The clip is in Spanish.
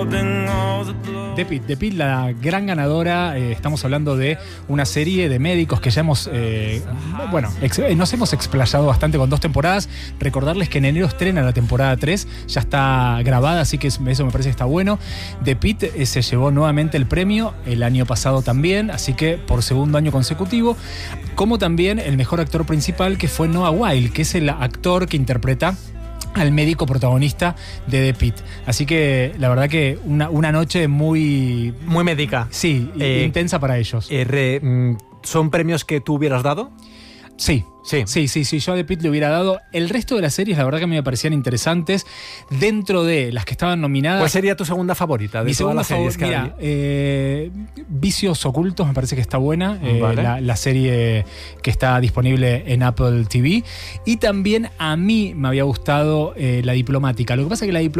The Pitt, la gran ganadora. Estamos hablando de una serie de médicos que ya hemos nos hemos explayado bastante con 2 temporadas. Recordarles que en enero estrena la temporada 3, ya está grabada, así que eso me parece que está bueno. The Pitt se llevó nuevamente el premio el año pasado también, así que por segundo año consecutivo, como también el mejor actor principal, que fue Noah Wyle, que es el actor que interpreta al médico protagonista de The Pitt. Así que la verdad que una noche muy médica. Sí, intensa para ellos. ¿Son premios que tú hubieras dado? Sí. Yo a The Pitt le hubiera dado. El resto de las series, la verdad que me parecían interesantes. Dentro de las que estaban nominadas. ¿Cuál sería tu segunda favorita de todas las series que hay? Mira, Vicios Ocultos me parece que está buena. Vale. La serie que está disponible en Apple TV. Y también a mí me había gustado La Diplomática. Lo que pasa es que La Diplomática